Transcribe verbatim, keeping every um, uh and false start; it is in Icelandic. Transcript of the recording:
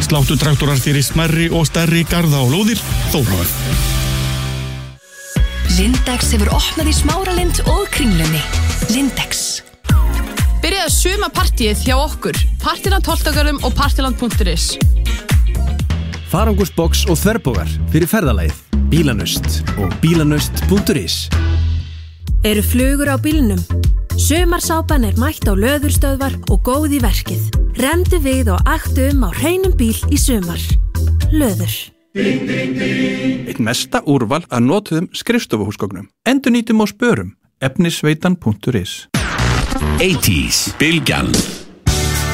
Sláttutraktorar fyrir smærri og stærri garða og lóðir, Þórhöfn. Lindex hefur opnað í Smáralind og Kringlunni. Lindex. Byrjaðu sumapartíið hjá okkur, Partiland Holtagörðum og partiland punktur is. Farangursbox og þverbógar fyrir ferðalagið, Bílanust og bílanust punktur is. Eru flugur á bílnum? Sumarsápan er mætt á löðurstöðvar og góð í verkið. Remdu við og aktu um á hreinum bíl í sumar. Löður. Eitt mesta úrval að notuðum skrifstofuhúsgögnum. Endurnýtum og spörum. efnisveitan punktur is. eighties, Bylgjan.